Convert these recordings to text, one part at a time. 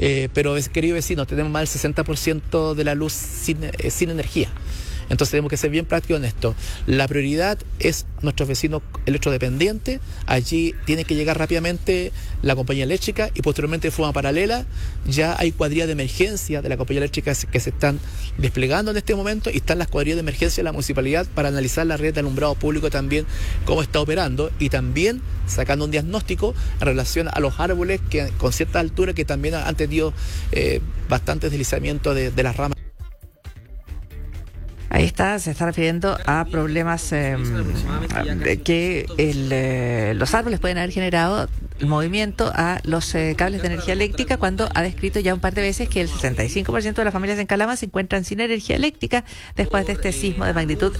pero querido vecino, tenemos más del 60% de la luz sin energía. Entonces tenemos que ser bien prácticos en esto. La prioridad es nuestros vecinos electrodependientes. Allí tiene que llegar rápidamente la compañía eléctrica y posteriormente de forma paralela ya hay cuadrillas de emergencia de la compañía eléctrica que se están desplegando en este momento, y están las cuadrillas de emergencia de la municipalidad para analizar la red de alumbrado público también, cómo está operando, y también sacando un diagnóstico en relación a los árboles que con cierta altura que también han tenido bastantes deslizamientos de las ramas. Ahí está, se está refiriendo a problemas que los árboles pueden haber generado el movimiento a los cables de energía eléctrica, cuando ha descrito ya un par de veces que el 65% de las familias en Calama se encuentran sin energía eléctrica después de este sismo de magnitud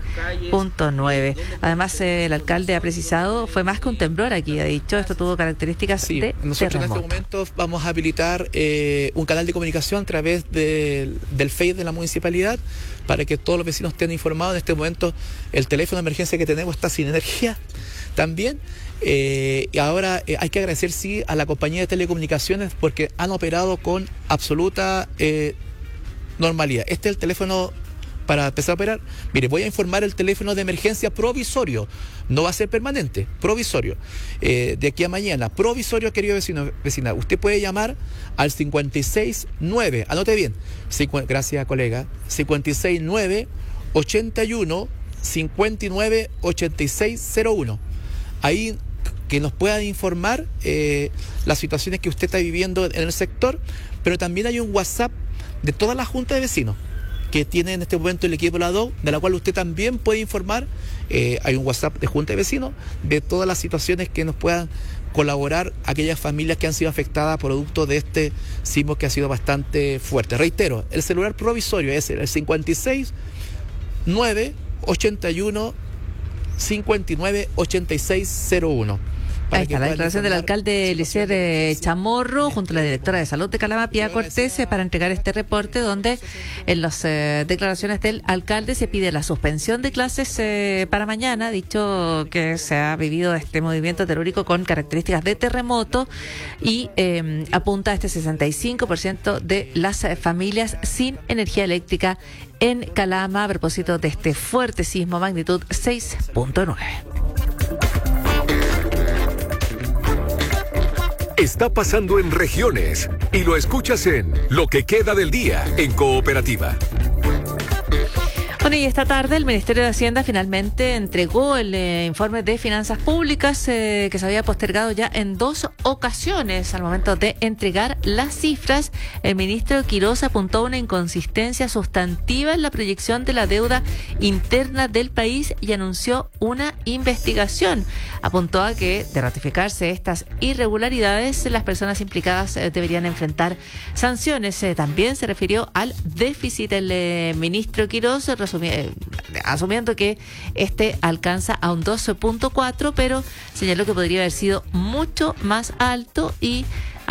6.9. Además, el alcalde ha precisado, fue más que un temblor aquí, ha dicho, esto tuvo características de nosotros terremoto. En este momento vamos a habilitar un canal de comunicación a través del Face de la municipalidad, para que todos los vecinos estén informados. En este momento el teléfono de emergencia que tenemos está sin energía también. Y ahora hay que agradecer a la compañía de telecomunicaciones, porque han operado con absoluta normalidad. Este es el teléfono para empezar a operar. Mire, voy a informar el teléfono de emergencia provisorio, no va a ser permanente, provisorio, de aquí a mañana, provisorio, querido vecino, vecina. Usted puede llamar al 569, anote bien, gracias colega, 569 81 59 8601. Ahí que nos puedan informar las situaciones que usted está viviendo en el sector, pero también hay un WhatsApp de toda la junta de vecinos que tiene en este momento el equipo de la DOC, de la cual usted también puede informar. Hay un WhatsApp de junta de vecinos de todas las situaciones que nos puedan colaborar aquellas familias que han sido afectadas producto de este sismo que ha sido bastante fuerte. Reitero, el celular provisorio es el 56 9 81 59 8601. Ahí está la declaración del alcalde Eliezer Chamorro junto a la directora de salud de Calama, Pía Cortés, para entregar este reporte, donde en las declaraciones del alcalde se pide la suspensión de clases para mañana, dicho que se ha vivido este movimiento telúrico con características de terremoto, y apunta a este 65% de las familias sin energía eléctrica en Calama a propósito de este fuerte sismo magnitud 6.9. Está pasando en regiones y lo escuchas en Lo que queda del día en Cooperativa. Bueno, y esta tarde el Ministerio de Hacienda finalmente entregó el informe de finanzas públicas que se había postergado ya en 2 ocasiones. Al momento de entregar las cifras, el ministro Quirós apuntó a una inconsistencia sustantiva en la proyección de la deuda interna del país y anunció una investigación. Apuntó a que, de ratificarse estas irregularidades, las personas implicadas deberían enfrentar sanciones. También se refirió al déficit del ministro Quirós, asumiendo que este alcanza a un 12.4, pero señaló que podría haber sido mucho más alto, y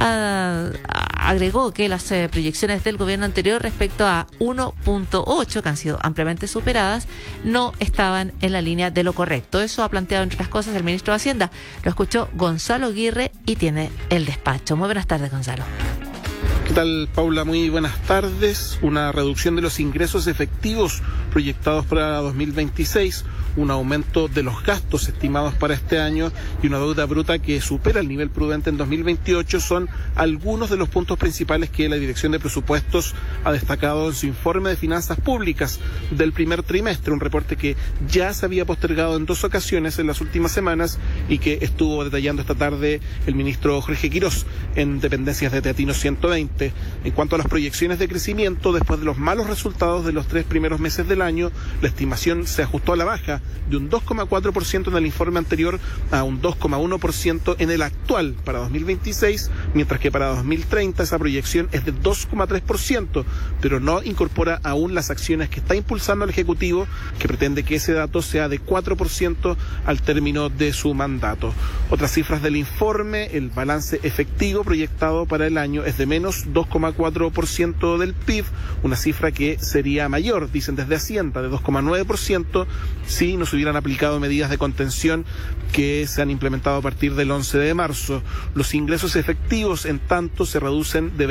agregó que las proyecciones del gobierno anterior respecto a 1.8, que han sido ampliamente superadas, no estaban en la línea de lo correcto. Eso ha planteado, entre otras cosas, el ministro de Hacienda. Lo escuchó Gonzalo Aguirre y tiene el despacho. Muy buenas tardes, Gonzalo. ¿Qué tal, Paula? Muy buenas tardes. Una reducción de los ingresos efectivos proyectados para 2026, un aumento de los gastos estimados para este año y una deuda bruta que supera el nivel prudente en 2028 son algunos de los puntos principales que la Dirección de Presupuestos ha destacado en su informe de finanzas públicas del primer trimestre, un reporte que ya se había postergado en 2 ocasiones en las últimas semanas y que estuvo detallando esta tarde el ministro Jorge Quirós en dependencias de Teatinos 120. En cuanto a las proyecciones de crecimiento, después de los malos resultados de los 3 primeros meses del año, la estimación se ajustó a la baja de un 2,4% en el informe anterior a un 2,1% en el actual para 2026, mientras que para 2030 esa proyección es de 2,3%, pero no incorpora aún las acciones que está impulsando el Ejecutivo, que pretende que ese dato sea de 4% al término de su mandato. Otras cifras del informe: el balance efectivo proyectado para el año es de menos 2,4% del PIB, una cifra que sería mayor, dicen desde Hacienda, de 2,9%, si nos hubieran aplicado medidas de contención que se han implementado a partir del 11 de marzo. Los ingresos efectivos, en tanto, se reducen de